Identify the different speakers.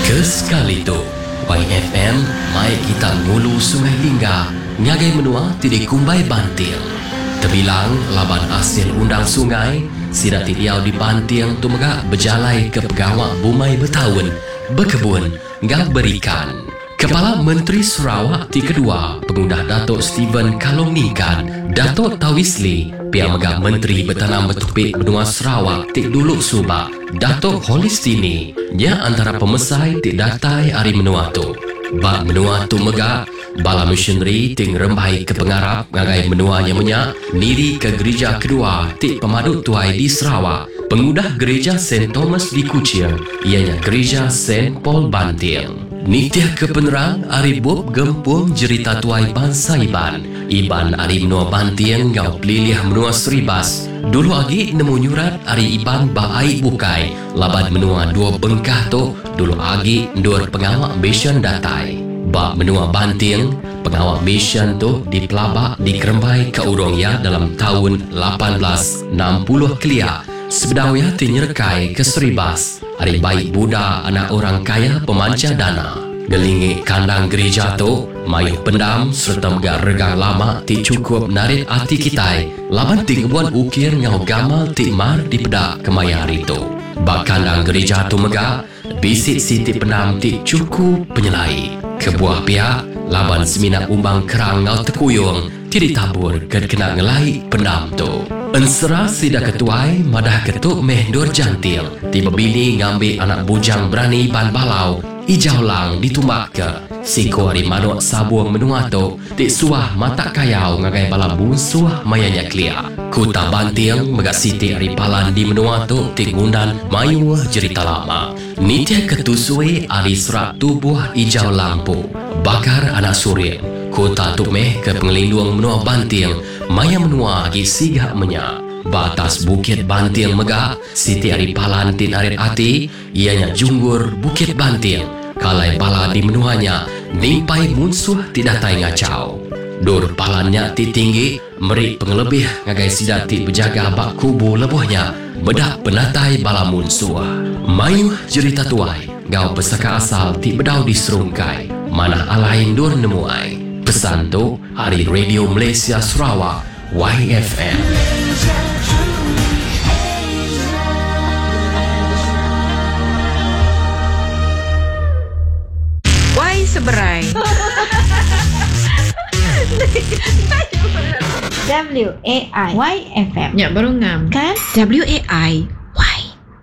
Speaker 1: Kesekali tu YFM mai kita ngulu Sungai Lingga ngagai menua tidak kumbai banting. Terbilang laban hasil undang sungai sida tidiau di banting tu megak berjalai ke pegawai bumai bertahun berkebun ngak berikan. Kepala Menteri Sarawak ti kedua pengundah Datuk Steven Kalongnikan, Datuk Tawisli, pihak megak Menteri Bertanam Bertopik Benua Sarawak ti dulu subak, Datuk Holistini, nya antara pemesai ti datai hari menua tu. Bak menua tu megak, bala missionary ting rembai ke pengarap ngagai menua yang menyak, niri ke gereja kedua ti pemadut tuai di Sarawak, pengudah gereja St. Thomas di Kuching, ianya gereja St. Paul Banting. Nitiah ke penerang ari bob gempung jerita tuai bangsa Iban ari menua Banting ngau pelilih menua Seribas. Dulu agi nemu nyurat ari Iban baai bukai laban menua dua bengkah tu dulu agi ndur pengawak mission datai. Bak menua Banting pengawak mission tu dipelabak dikerembai ke urungnya dalam tahun 1860 kelia. Sebedawnya tinyerekai ke Seribas. Hari baik Buddha anak orang kaya pemanca dana. Gelingi kandang gereja tu, mayu pendam serta megak regang lama ti cukup narik hati kita. Laban ti kebuan ukir ngau gamal ti mar di pedak kemaya hari tu. Bak kandang gereja tu megak, bisik siti pendam ti cukup penyelai. Kebuah pihak, laban semina umbang kerang ngau tekuyung, ti ditabur kena ngelai pendam tu. Ensera sida ketuai madah ketuk meh dur jantil. Tiba bini ngambil anak bujang berani ban balau. Ijau lang ditumbak ke. Siko hari manuk sabuang menua tu. Tik suah mata kayau ngagai bala bunsuah mayanya klia. Kuta Banting megak siti hari palan di menua tu. Tik ngundan mayu cerita lama. Nitiah ketusui hari serak tubuh ijau lampu. Bakar anak surin. Kota tu meh ke pengelindung menua Banting. Maya menua agi sigak menyak. Batas Bukit Banting megak, siti ari palan tin arit ati, ianya junggur Bukit Banting. Kalai bala di menuanya, nimpai munsuh tidak tai ngacau. Dur palannya ti tinggi, merik pengelebih ngagai sidati berjaga bak kubu lebuhnya, bedak penatai bala munsuh. Mayu cerita tuai, gau pesaka asal ti bedau di serungkai, mana alain dur nemuai. Pesan tu, hari Radio Malaysia Sarawak, YFM.
Speaker 2: Y seberai.
Speaker 3: WAI YFM.
Speaker 2: Ya baru ngam.
Speaker 3: Kan?
Speaker 2: WAI